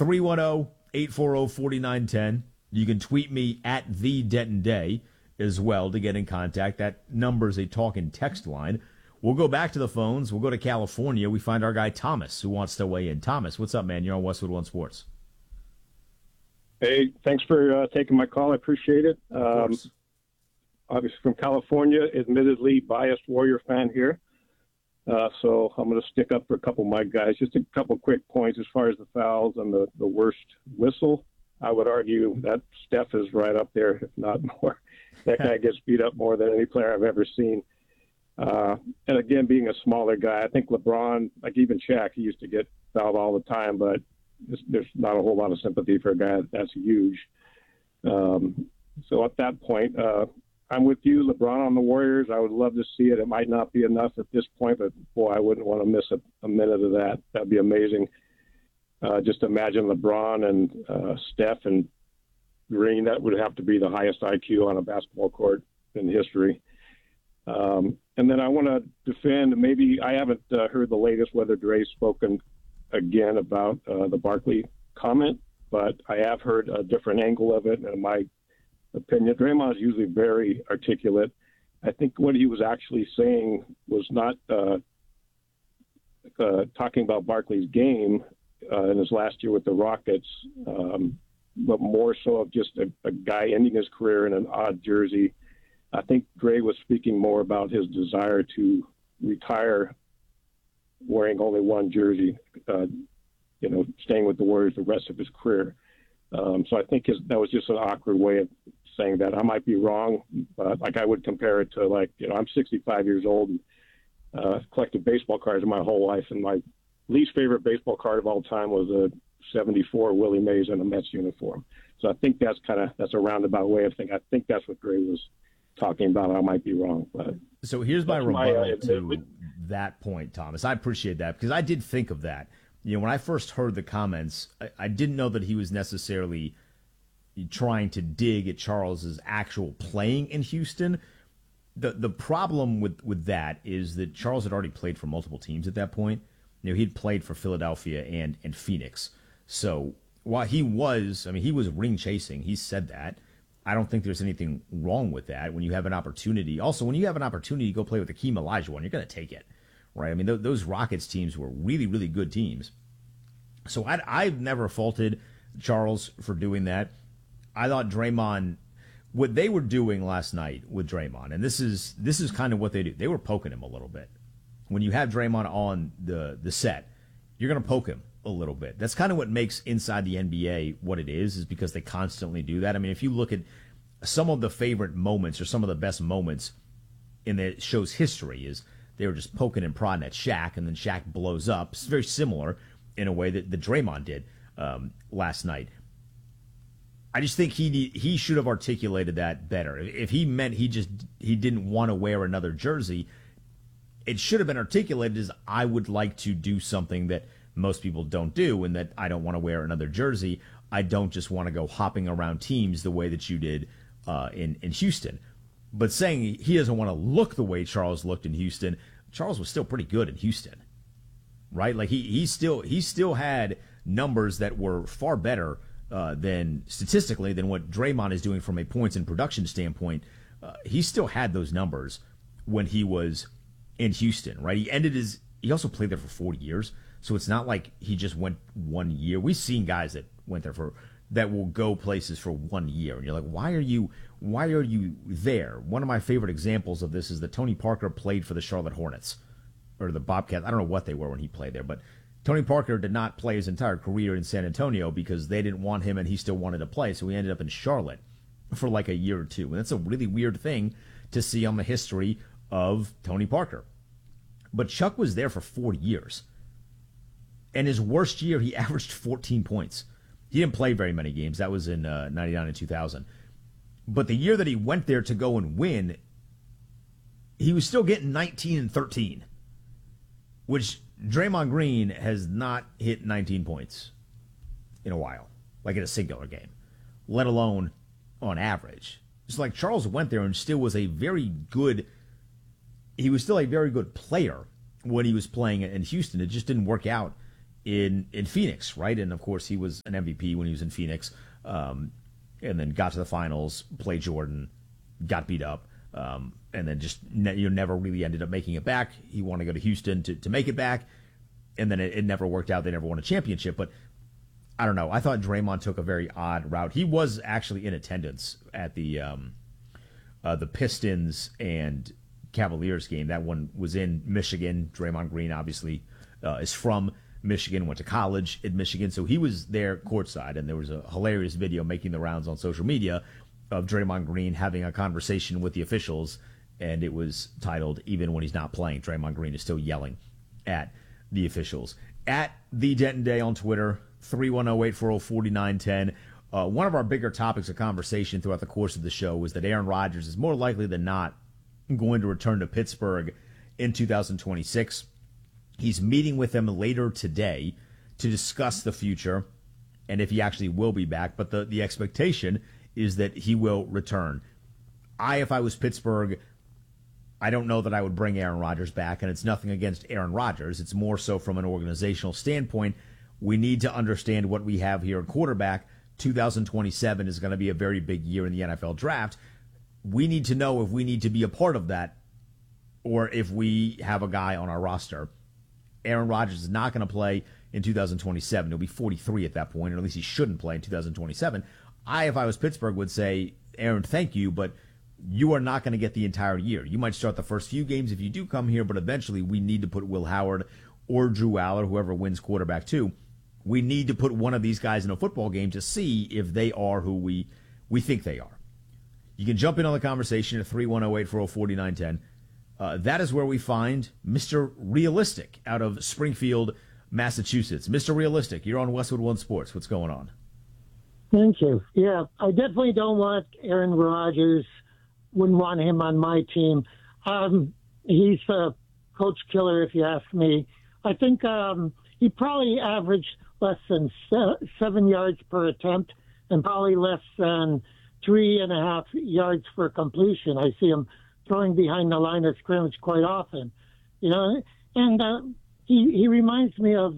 310-840-4910. You can tweet me at the Denton Day as well to get in contact. That number is a talk and text line. We'll go back to the phones. We'll go to California. We find our guy Thomas who wants to weigh in. Thomas, what's up, man? You're on Westwood One Sports. Hey, thanks for taking my call. I appreciate it. Obviously from California, admittedly biased Warrior fan here. So I'm going to stick up for a couple of my guys. Just a couple quick points as far as the fouls and the worst whistle. I would argue that Steph is right up there, if not more. That guy gets beat up more than any player I've ever seen. And again, being a smaller guy, I think LeBron, like even Shaq, he used to get fouled all the time, but there's not a whole lot of sympathy for a guy that's huge. So at that point, I'm with you, LeBron on the Warriors. I would love to see it. It might not be enough at this point, but boy, I wouldn't want to miss a minute of that. That'd be amazing. Just imagine LeBron and Steph and Green. That would have to be the highest IQ on a basketball court in history. And then I want to defend, maybe I haven't heard the latest whether Dre's spoken again about the Barkley comment, but I have heard a different angle of it. And in my opinion, Draymond is usually very articulate. I think what he was actually saying was not talking about Barkley's game in his last year with the Rockets, but more so of just a guy ending his career in an odd jersey. I think Dre was speaking more about his desire to retire wearing only one jersey, staying with the Warriors the rest of his career. So I think that was just an awkward way of saying that. I might be wrong, but I would compare it to I'm 65 years old and collected baseball cards my whole life, and my least favorite baseball card of all time was a '74 Willie Mays in a Mets uniform. So I think that's a roundabout way of thinking. I think that's what Dre was talking about. I might be wrong, but so here's my rebuttal to that point, Thomas. I appreciate that because I did think of that. When I first heard the comments, I didn't know that he was necessarily trying to dig at Charles's actual playing in Houston. The problem with that is that Charles had already played for multiple teams at that point. He'd played for Philadelphia and Phoenix. So while he was ring chasing. He said that. I don't think there's anything wrong with that when you have an opportunity. Also, when you have an opportunity to go play with Hakeem Olajuwon, you're going to take it, right? I mean, those Rockets teams were really, really good teams. So I've never faulted Charles for doing that. I thought Draymond, what they were doing last night with Draymond, and this is kind of what they do. They were poking him a little bit. When you have Draymond on the set, you're going to poke him a little bit. That's kind of what makes Inside the NBA what it is because they constantly do that. I mean, if you look at some of the favorite moments or some of the best moments in the show's history is they were just poking and prodding at Shaq, and then Shaq blows up. It's very similar in a way that Draymond did last night. I just think he should have articulated that better. If he meant he didn't want to wear another jersey, it should have been articulated as I would like to do something that most people don't do, and that I don't want to wear another jersey. I don't just want to go hopping around teams the way that you did in Houston. But saying he doesn't want to look the way Charles looked in Houston, Charles was still pretty good in Houston, right? Like he still had numbers that were far better than statistically than what Draymond is doing from a points and production standpoint. He still had those numbers when he was in Houston, right? He also played there for 40 years. So it's not like he just went 1 year. We've seen guys that went there that will go places for 1 year. And you're like, why are you there? One of my favorite examples of this is that Tony Parker played for the Charlotte Hornets or the Bobcats. I don't know what they were when he played there, but Tony Parker did not play his entire career in San Antonio because they didn't want him and he still wanted to play. So he ended up in Charlotte for like a year or two. And that's a really weird thing to see on the history of Tony Parker. But Chuck was there for 40 years. And his worst year, he averaged 14 points. He didn't play very many games. That was in 99 and 2000. But the year that he went there to go and win, he was still getting 19 and 13, which Draymond Green has not hit 19 points in a while, like in a singular game, let alone on average. It's like Charles went there and still was he was still a very good player when he was playing in Houston. It just didn't work out in Phoenix, right? And of course, he was an MVP when he was in Phoenix, and then got to the finals, played Jordan, got beat up, and then just never really ended up making it back. He wanted to go to Houston to make it back, and then it never worked out. They never won a championship. But I don't know. I thought Draymond took a very odd route. He was actually in attendance at the Pistons and Cavaliers game. That one was in Michigan. Draymond Green obviously is from Michigan, went to college in Michigan, so he was there courtside, and there was a hilarious video making the rounds on social media of Draymond Green having a conversation with the officials, and it was titled, "Even when he's not playing, Draymond Green is still yelling at the officials." At the Denton Day on Twitter, 310-840-4910. One of our bigger topics of conversation throughout the course of the show was that Aaron Rodgers is more likely than not going to return to Pittsburgh in 2026. He's meeting with them later today to discuss the future and if he actually will be back. But the expectation is that he will return. If I was Pittsburgh, I don't know that I would bring Aaron Rodgers back, and it's nothing against Aaron Rodgers. It's more so from an organizational standpoint. We need to understand what we have here at quarterback. 2027 is going to be a very big year in the NFL draft. We need to know if we need to be a part of that or if we have a guy on our roster. Aaron Rodgers is not going to play in 2027. He'll be 43 at that point, or at least he shouldn't play in 2027. If I was Pittsburgh, would say, Aaron, thank you, but you are not going to get the entire year. You might start the first few games if you do come here, but eventually we need to put Will Howard or Drew Aller, whoever wins quarterback 2. We need to put one of these guys in a football game to see if they are who we think they are. You can jump in on the conversation at 310-840-4910. That is where we find Mr. Realistic out of Springfield, Massachusetts. Mr. Realistic, you're on Westwood One Sports. What's going on? Thank you. Yeah, I definitely don't want Aaron Rodgers. Wouldn't want him on my team. He's a coach killer, if you ask me. I think he probably averaged less than 7 yards per attempt and probably less than 3.5 yards for completion. I see him throwing behind the line of scrimmage quite often, and he reminds me of,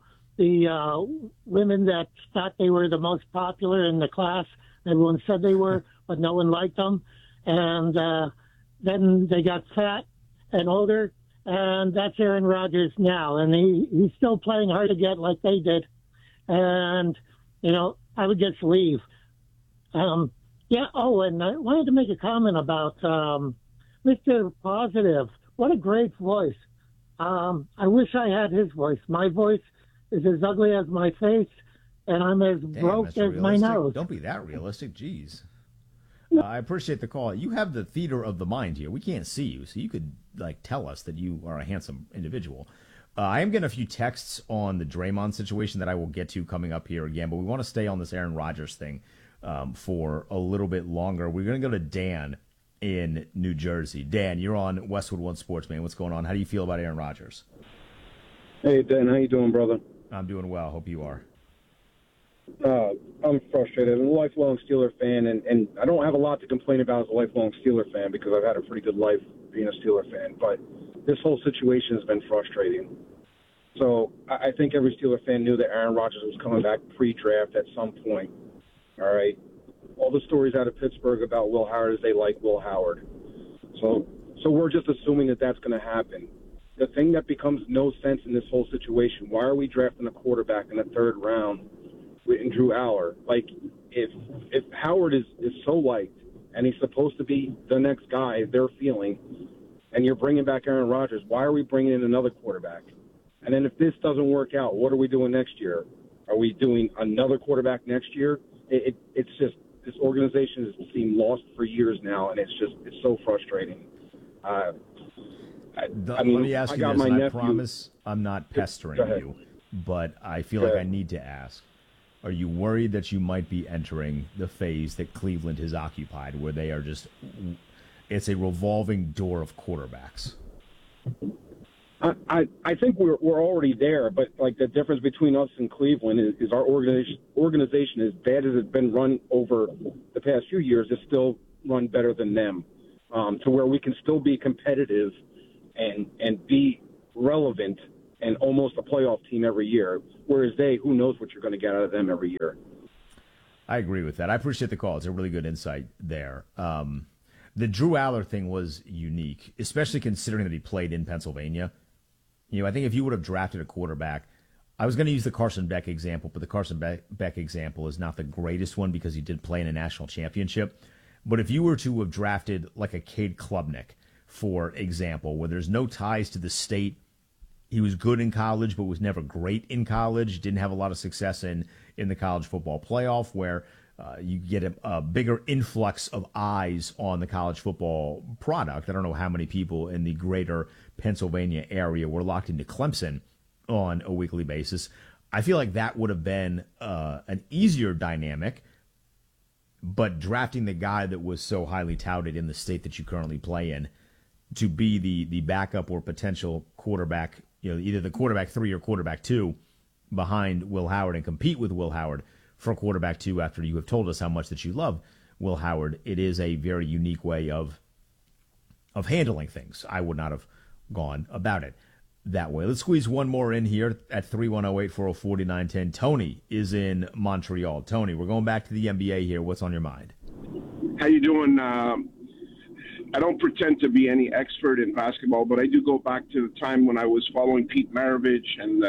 the women that thought they were the most popular in the class. Everyone said they were, but no one liked them. And then they got fat and older, and that's Aaron Rodgers now. And he's still playing hard to get like they did. And, I would just leave. And I wanted to make a comment about Mr. Positive. What a great voice. I wish I had his voice. My voice is as ugly as my face, and I'm as broke as my nose. Don't be that realistic. Jeez. I appreciate the call. You have the theater of the mind here. We can't see you, so you could tell us that you are a handsome individual. I am getting a few texts on the Draymond situation that I will get to coming up here again, but we want to stay on this Aaron Rodgers thing for a little bit longer. We're going to go to Dan in New Jersey. Dan, you're on Westwood One Sports, man. What's going on? How do you feel about Aaron Rodgers? Hey, Dan. How you doing, brother? I'm doing well. Hope you are. I'm frustrated. I'm a lifelong Steeler fan, and I don't have a lot to complain about as a lifelong Steeler fan because I've had a pretty good life being a Steeler fan. But this whole situation has been frustrating. So I think every Steeler fan knew that Aaron Rodgers was coming back pre-draft at some point. All right? All the stories out of Pittsburgh about Will Howard is they like Will Howard. So we're just assuming that that's going to happen. The thing that becomes no sense in this whole situation, why are we drafting a quarterback in the third round in Drew Aller? If Howard is so liked and he's supposed to be the next guy they're feeling, and you're bringing back Aaron Rodgers, why are we bringing in another quarterback? And then if this doesn't work out, what are we doing next year? Are we doing another quarterback next year? It's just this organization has seemed lost for years now, and it's so frustrating. Let me ask you this, and I promise I'm not pestering you, but I feel like I need to ask. Are you worried that you might be entering the phase that Cleveland has occupied, where they are it's a revolving door of quarterbacks? I think we're already there, but the difference between us and Cleveland is our organization, as bad as it's been run over the past few years, is still run better than them, to where we can still be competitive and be relevant and almost a playoff team every year, whereas who knows what you're going to get out of them every year. I agree with that. I appreciate the call. It's a really good insight there. The Drew Aller thing was unique, especially considering that he played in Pennsylvania. I think if you would have drafted a quarterback, I was going to use the Carson Beck example, but the Carson Beck example is not the greatest one because he did play in a national championship. But if you were to have drafted like a Cade Klubnik, for example, where there's no ties to the state, he was good in college but was never great in college, didn't have a lot of success in the college football playoff, where you get a bigger influx of eyes on the college football product. I don't know how many people in the greater Pennsylvania area were locked into Clemson on a weekly basis. I feel like that would have been an easier dynamic, but drafting the guy that was so highly touted in the state that you currently play in to be the backup or potential quarterback, either the quarterback 3 or quarterback 2 behind Will Howard and compete with Will Howard for quarterback 2 after you have told us how much that you love Will Howard, it is a very unique way of handling things. I would not have gone about it that way. Let's squeeze one more in here at 310-840-4910. Tony is in Montreal. Tony, we're going back to the NBA here. What's on your mind? How you doing? I don't pretend to be any expert in basketball, but I do go back to the time when I was following Pete Maravich and,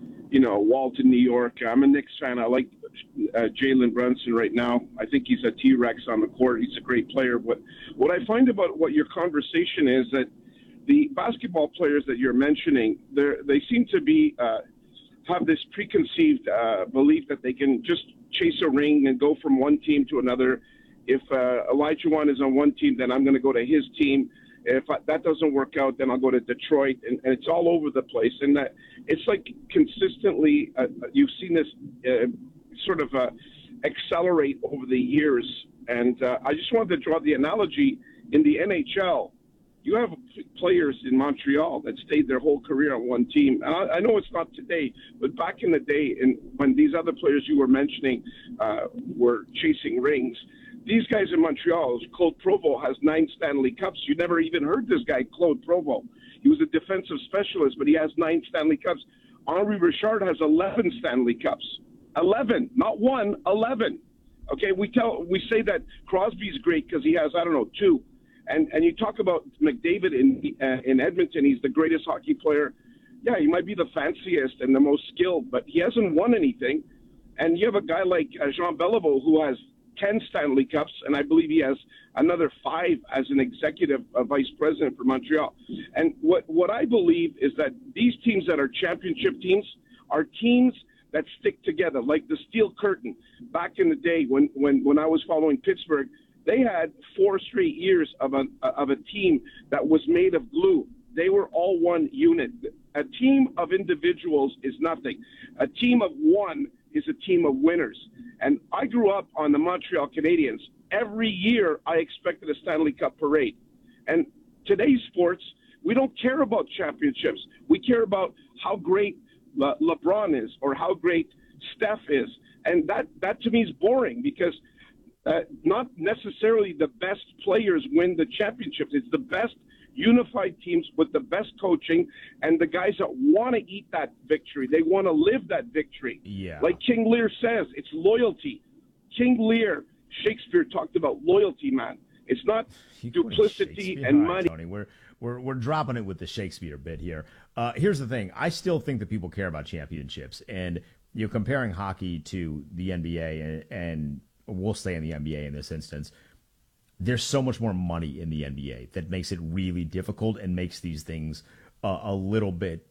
Walton, New York. I'm a Knicks fan. I like Jalen Brunson right now. I think he's a T-Rex on the court. He's a great player. But what I find about what your conversation is that the basketball players that you're mentioning, they seem to be have this preconceived belief that they can just chase a ring and go from one team to another. If Olajuwon is on one team, then I'm going to go to his team. If that doesn't work out, then I'll go to Detroit. And it's all over the place. And it's like consistently you've seen this sort of accelerate over the years. And I just wanted to draw the analogy in the NHL. You have players in Montreal that stayed their whole career on one team. And I know it's not today, but back in the day, when these other players you were mentioning were chasing rings, these guys in Montreal, Claude Provost has 9 Stanley Cups. You never even heard this guy, Claude Provost. He was a defensive specialist, but he has 9 Stanley Cups. Henri Richard has 11 Stanley Cups. 11, not 1, 11. Okay, we say that Crosby's great because he has, 2. And you talk about McDavid in Edmonton, he's the greatest hockey player. Yeah, he might be the fanciest and the most skilled, but he hasn't won anything. And you have a guy like Jean Beliveau who has 10 Stanley Cups, and I believe he has another 5 as an executive vice president for Montreal. And what I believe is that these teams that are championship teams are teams that stick together, like the Steel Curtain. Back in the day when I was following Pittsburgh, they had 4 straight years of a team that was made of glue. They were all one unit. A team of individuals is nothing. A team of one is a team of winners. And I grew up on the Montreal Canadiens. Every year I expected a Stanley Cup parade. And today's sports, we don't care about championships. We care about how great LeBron is or how great Steph is. And that to me is boring because not necessarily the best players win the championships. It's the best unified teams with the best coaching and the guys that want to eat that victory. They want to live that victory. Yeah. Like King Lear says, it's loyalty. King Lear, Shakespeare talked about loyalty, man. It's not duplicity and money. Tony, we're dropping it with the Shakespeare bit here. Here's the thing. I still think that people care about championships. And you're comparing hockey to the NBA, and we'll stay in the NBA in this instance. There's so much more money in the NBA that makes it really difficult and makes these things a little bit.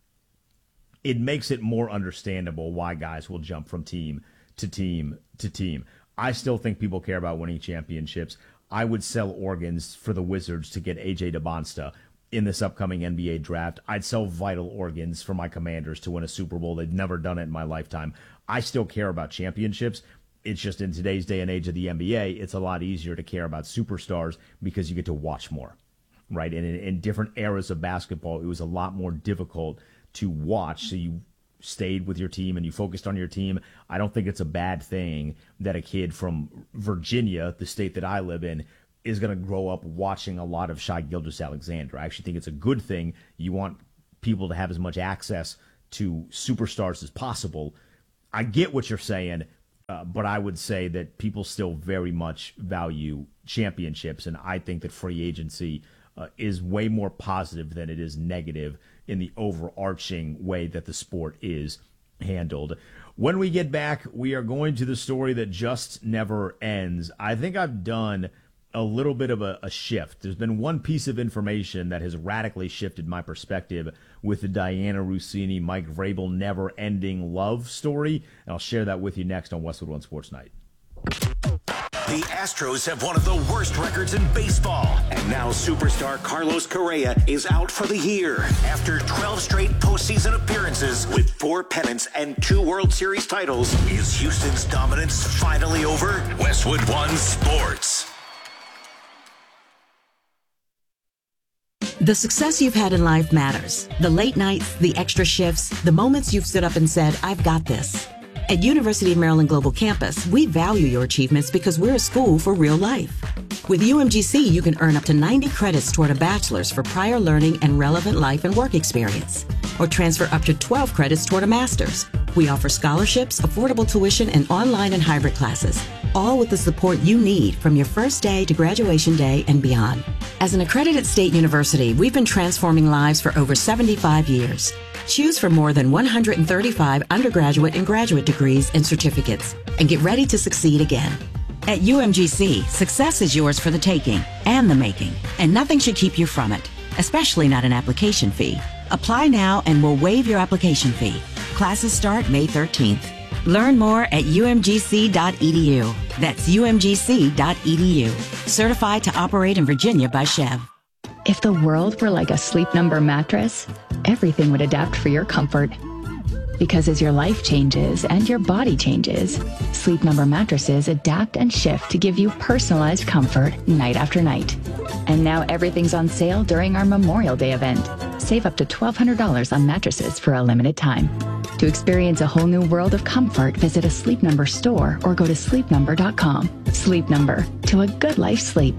It makes it more understandable why guys will jump from team to team to team. I still think people care about winning championships. I would sell organs for the Wizards to get AJ DeBonsta in this upcoming NBA draft. I'd sell vital organs for my Commanders to win a Super Bowl. They've never done it in my lifetime. I still care about championships. It's just in today's day and age of the NBA, it's a lot easier to care about superstars because you get to watch more, right? And in different eras of basketball, it was a lot more difficult to watch. So you stayed with your team and you focused on your team. I don't think it's a bad thing that a kid from Virginia, the state that I live in, is going to grow up watching a lot of Shai Gilgeous-Alexander. I actually think it's a good thing. You want people to have as much access to superstars as possible. I get what you're saying, but I would say that people still very much value championships, and I think that free agency is way more positive than it is negative in the overarching way that the sport is handled. When we get back, we are going to the story that just never ends. I think I've done a little bit of a shift. There's been one piece of information that has radically shifted my perspective with the Diana Russini, Mike Vrabel never-ending love story, and I'll share that with you next on Westwood One Sports Night. The Astros have one of the worst records in baseball. And now superstar Carlos Correa is out for the year after 12 straight postseason appearances with 4 pennants and 2 World Series titles. Is Houston's dominance finally over? Westwood One Sports. The success you've had in life matters. The late nights, the extra shifts, the moments you've stood up and said, I've got this. At University of Maryland Global Campus, we value your achievements because we're a school for real life. With UMGC, you can earn up to 90 credits toward a bachelor's for prior learning and relevant life and work experience, or transfer up to 12 credits toward a master's. We offer scholarships, affordable tuition, and online and hybrid classes, all with the support you need from your first day to graduation day and beyond. As an accredited state university, we've been transforming lives for over 75 years. Choose from more than 135 undergraduate and graduate degrees and certificates, and get ready to succeed again. At UMGC, success is yours for the taking and the making, and nothing should keep you from it, especially not an application fee. Apply now and we'll waive your application fee. Classes start May 13th. Learn more at umgc.edu. That's umgc.edu. Certified to operate in Virginia by Chev. If the world were like a Sleep Number mattress, everything would adapt for your comfort. Because as your life changes and your body changes, Sleep Number mattresses adapt and shift to give you personalized comfort night after night. And now everything's on sale during our Memorial Day event. Save up to $1,200 on mattresses for a limited time. To experience a whole new world of comfort, visit a Sleep Number store or go to sleepnumber.com. Sleep Number, to a good life sleep.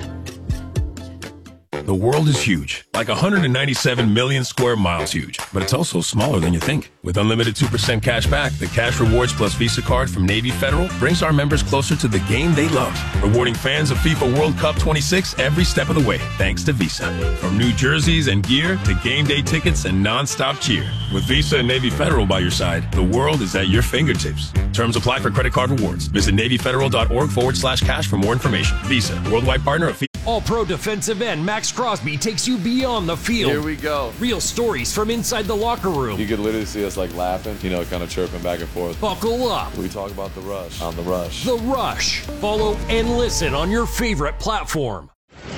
The world is huge, like 197 million square miles huge, but it's also smaller than you think. With unlimited 2% cash back, the Cash Rewards Plus Visa card from Navy Federal brings our members closer to the game they love, rewarding fans of FIFA World Cup 26 every step of the way, thanks to Visa. From new jerseys and gear to game day tickets and non-stop cheer. With Visa and Navy Federal by your side, the world is at your fingertips. Terms apply for credit card rewards. Visit NavyFederal.org/cash for more information. Visa, worldwide partner of FIFA. All-Pro defensive end Max Crosby takes you beyond the field. Here we go. Real stories from inside the locker room. You could literally see us like laughing, kind of chirping back and forth. Buckle up. We talk about The Rush on The Rush. The Rush. Follow and listen on your favorite platform.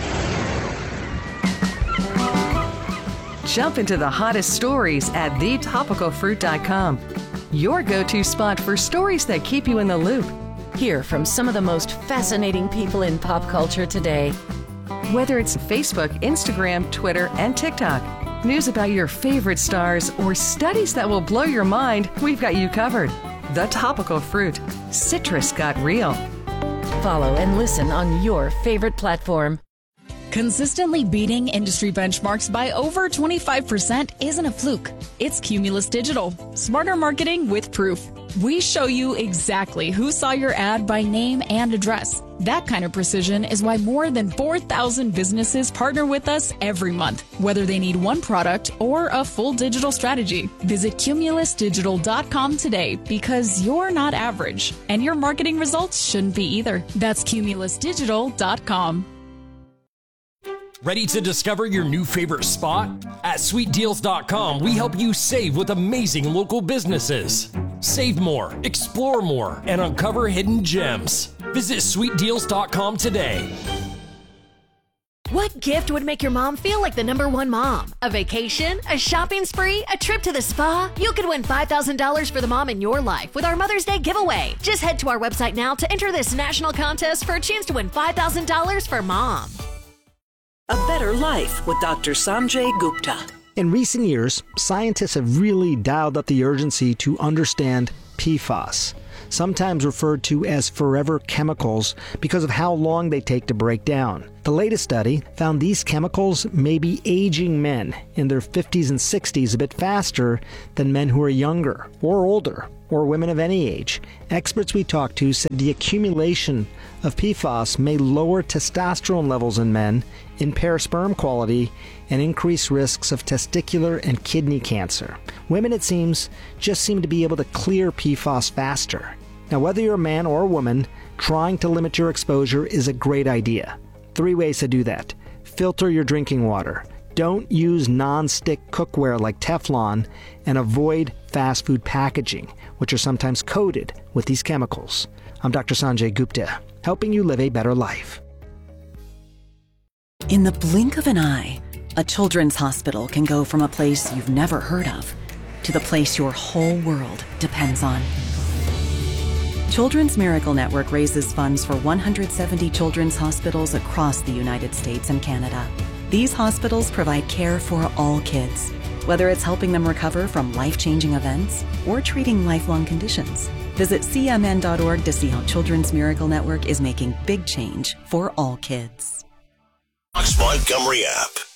Jump into the hottest stories at thetopicalfruit.com. Your go-to spot for stories that keep you in the loop. Hear from some of the most fascinating people in pop culture today. Whether it's Facebook, Instagram, Twitter, and TikTok, news about your favorite stars, or studies that will blow your mind, we've got you covered. The Topical Fruit. Citrus got real. Follow and listen on your favorite platform. Consistently beating industry benchmarks by over 25% isn't a fluke. It's Cumulus Digital. Smarter marketing with proof. We show you exactly who saw your ad by name and address. That kind of precision is why more than 4,000 businesses partner with us every month, whether they need one product or a full digital strategy. Visit cumulusdigital.com today because you're not average, and your marketing results shouldn't be either. That's cumulusdigital.com. Ready to discover your new favorite spot? At SweetDeals.com, we help you save with amazing local businesses. Save more, explore more, and uncover hidden gems. Visit SweetDeals.com today. What gift would make your mom feel like the #1 mom? A vacation? A shopping spree? A trip to the spa? You could win $5,000 for the mom in your life with our Mother's Day giveaway. Just head to our website now to enter this national contest for a chance to win $5,000 for mom. A Better Life with Dr. Sanjay Gupta. In recent years, scientists have really dialed up the urgency to understand PFAS, sometimes referred to as forever chemicals because of how long they take to break down. The latest study found these chemicals may be aging men in their 50s and 60s a bit faster than men who are younger or older or women of any age. Experts we talked to said the accumulation of PFAS may lower testosterone levels in men, impair sperm quality, and increase risks of testicular and kidney cancer. Women, it seems, just seem to be able to clear PFAS faster. Now, whether you're a man or a woman, trying to limit your exposure is a great idea. 3 ways to do that. Filter your drinking water. Don't use non-stick cookware like Teflon, and avoid fast food packaging, which are sometimes coated with these chemicals. I'm Dr. Sanjay Gupta, helping you live a better life. In the blink of an eye, a children's hospital can go from a place you've never heard of to the place your whole world depends on. Children's Miracle Network raises funds for 170 children's hospitals across the United States and Canada. These hospitals provide care for all kids, whether it's helping them recover from life-changing events or treating lifelong conditions. Visit cmn.org to see how Children's Miracle Network is making big change for all kids. Fox Montgomery app.